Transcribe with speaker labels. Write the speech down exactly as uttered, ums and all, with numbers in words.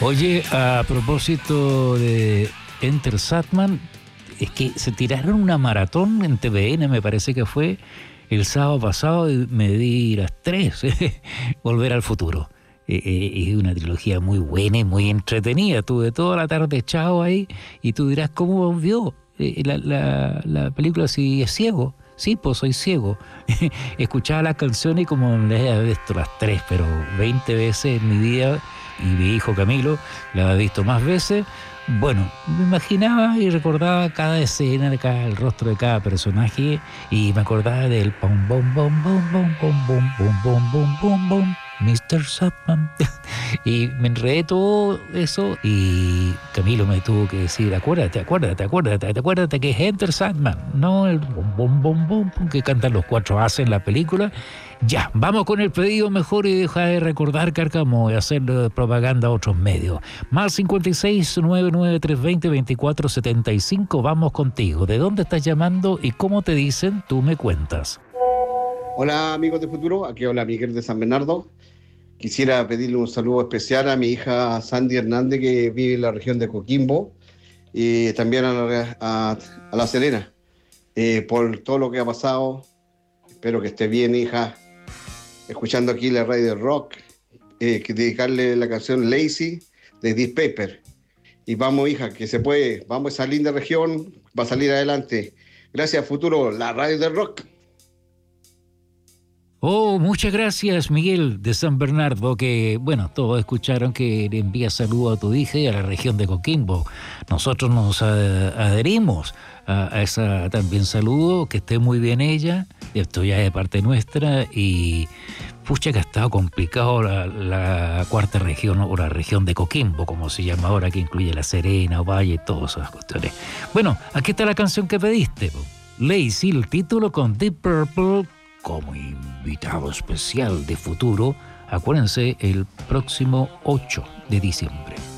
Speaker 1: Oye, a propósito de Enter Sandman, es que se tiraron una maratón en T V N, me parece que fue el sábado pasado, y me di las tres, eh, Volver al Futuro. Eh, eh, es una trilogía muy buena y muy entretenida. Tuve toda la tarde echado ahí y tú dirás, ¿cómo vio eh, la, la, la película si es ciego? Sí, pues soy ciego. Escuchaba las canciones y como les he visto las tres, pero veinte veces en mi vida, y mi hijo Camilo la ha visto más veces. Bueno, me imaginaba y recordaba cada escena, de cada, el rostro de cada personaje, y me acordaba del pom bom bom bom bom bom bom bom bom bom bom bom mister Sandman. Y me enredé todo eso y Camilo me tuvo que decir, acuérdate, acuérdate, acuérdate, acuérdate que es Enter Sandman, no el bom bom bom bom que cantan los cuatro haces en la película. Ya, vamos con el pedido mejor y deja de recordar, Cárcamo, y hacer propaganda a otros medios. Más cincuenta y seis, noventa y nueve, trescientos veinte, veinticuatro setenta y cinco, vamos contigo. ¿De dónde estás llamando y cómo te dicen? Tú me cuentas.
Speaker 2: Hola amigos de Futuro, aquí habla Miguel de San Bernardo. Quisiera pedirle un saludo especial a mi hija Sandy Hernández, que vive en la región de Coquimbo, y también a la, a, a la Serena, eh, por todo lo que ha pasado. Espero que esté bien, hija. Escuchando aquí la radio de rock, eh, que dedicarle la canción Lazy de Deep Paper. Y vamos, hija, que se puede. Vamos a esa linda región, va a salir adelante. Gracias, Futuro, la radio de rock.
Speaker 1: Oh, muchas gracias, Miguel de San Bernardo, que, bueno, todos escucharon que le envía saludo a tu hija y a la región de Coquimbo. Nosotros nos adherimos a, a esa también saludo, que esté muy bien ella, esto ya es de parte nuestra, y pucha que ha estado complicado la, la cuarta región, o la región de Coquimbo, como se llama ahora, que incluye La Serena, Valle, todas esas cuestiones. Bueno, aquí está la canción que pediste, Lazy, el título, con Deep Purple como invitado especial de Futuro. Acuérdense, el próximo ocho de diciembre.